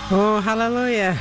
Oh, hallelujah.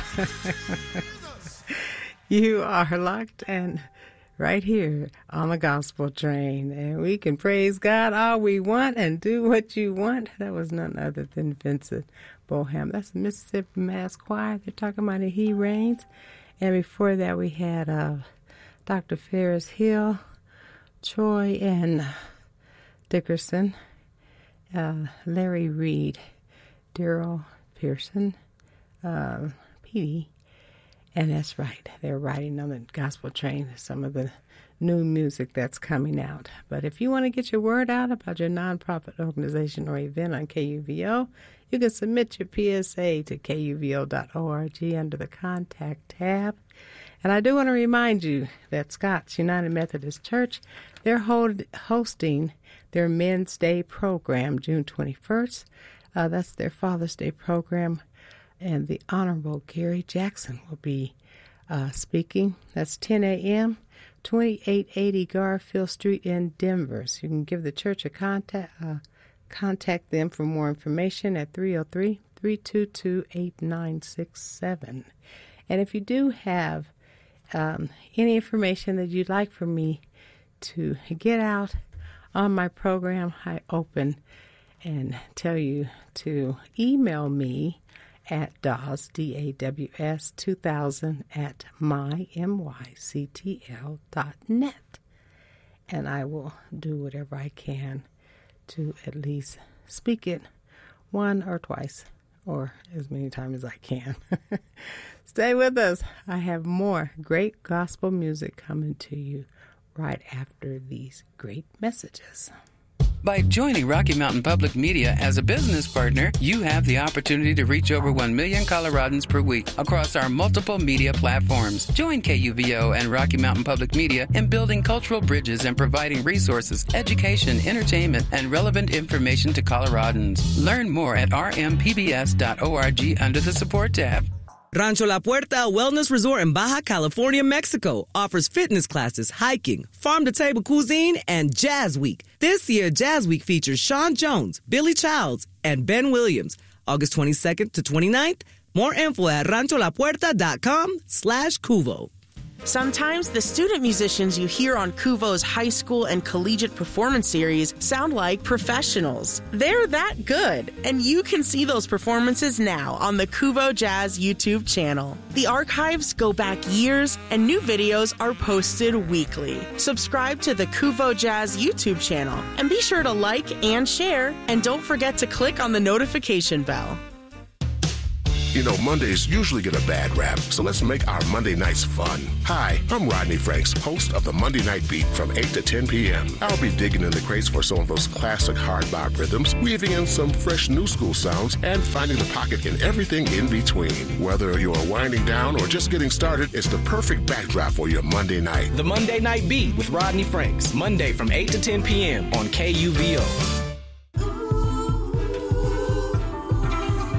You are locked and right here on the gospel train. And we can praise God all we want and do what you want. That was none other than Vincent Boham. That's the Mississippi Mass Choir. They're talking about it, He Reigns. And before that, we had Dr. Ferris Hill, Troy and Dickerson, Larry Reed, Daryl Pearson, Petey, and that's right. They're riding on the gospel train, some of the new music that's coming out. But if you want to get your word out about your nonprofit organization or event on KUVO, you can submit your PSA to kuvo.org under the Contact tab. And I do want to remind you that Scott's United Methodist Church, they're hosting their Men's Day program June 21st. That's their Father's Day program. And the Honorable Gary Jackson will be speaking. That's 10 a.m., 2880 Garfield Street in Denver. So you can give the church a contact them for more information at 303-322-8967. And if you do have any information that you'd like for me to get out on my program, I open and tell you to email me at DAWS, D-A-W-S, 2000 at myMYCTL.net. And I will do whatever I can to at least speak it one or twice or as many times as I can. Stay with us. I have more great gospel music coming to you right after these great messages. By joining Rocky Mountain Public Media as a business partner, you have the opportunity to reach over 1 million Coloradans per week across our multiple media platforms. Join KUVO and Rocky Mountain Public Media in building cultural bridges and providing resources, education, entertainment, and relevant information to Coloradans. Learn more at rmpbs.org under the Support tab. Rancho La Puerta Wellness Resort in Baja California, Mexico offers fitness classes, hiking, farm-to-table cuisine, and Jazz Week. This year, Jazz Week features Sean Jones, Billy Childs, and Ben Williams, August 22nd to 29th. More info at rancholapurta.com/Cuvo. Sometimes the student musicians you hear on Cuvo's high school and collegiate performance series sound like professionals. They're that good, and you can see those performances now on the Cuvo Jazz YouTube channel. The archives go back years, and new videos are posted weekly. Subscribe to the Cuvo Jazz YouTube channel, and be sure to like and share, and don't forget to click on the notification bell. You know, Mondays usually get a bad rap, so let's make our Monday nights fun. Hi, I'm Rodney Franks, host of the Monday Night Beat from 8 to 10 p.m. I'll be digging in the crates for some of those classic hard bop rhythms, weaving in some fresh new school sounds, and finding the pocket in everything in between. Whether you're winding down or just getting started, it's the perfect backdrop for your Monday night. The Monday Night Beat with Rodney Franks, Monday from 8 to 10 p.m. on KUVO.